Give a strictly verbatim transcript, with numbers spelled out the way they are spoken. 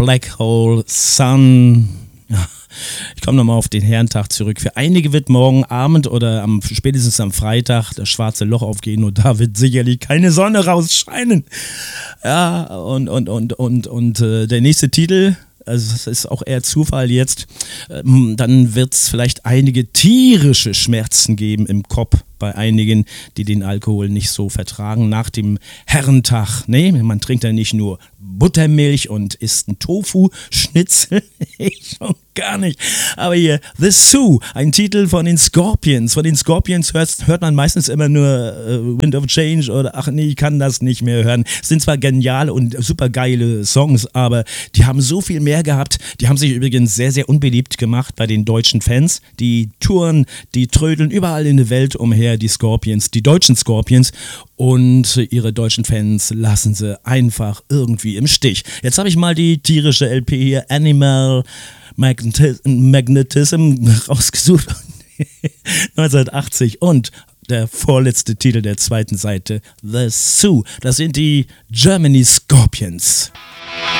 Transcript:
Black Hole Sun. Ja, ich komme nochmal auf den Herrentag zurück. Für einige wird morgen Abend oder am, spätestens am Freitag das schwarze Loch aufgehen und da wird sicherlich keine Sonne rausscheinen. Ja, und, und, und, und, und äh, der nächste Titel, also das ist auch eher Zufall jetzt, ähm, dann wird es vielleicht einige tierische Schmerzen geben im Kopf bei einigen, die den Alkohol nicht so vertragen nach dem Herrentag. Nee, man trinkt ja nicht nur Buttermilch und isst einen Tofu-Schnitzel. Ich schon gar nicht. Aber hier, The Zoo, ein Titel von den Scorpions. Von den Scorpions hört, hört man meistens immer nur äh, Wind of Change oder ach nee, ich kann das nicht mehr hören. Es sind zwar geniale und super geile Songs, aber die haben so viel mehr gehabt. Die haben sich übrigens sehr, sehr unbeliebt gemacht bei den deutschen Fans. Die touren, die trödeln überall in der Welt umher, die Scorpions, die deutschen Scorpions, und ihre deutschen Fans lassen sie einfach irgendwie im Stich. Jetzt habe ich mal die tierische L P hier, Animal Magnetis- Magnetism, rausgesucht, neunzehnhundertachtzig, und der vorletzte Titel der zweiten Seite, The Zoo. Das sind die Germany Scorpions.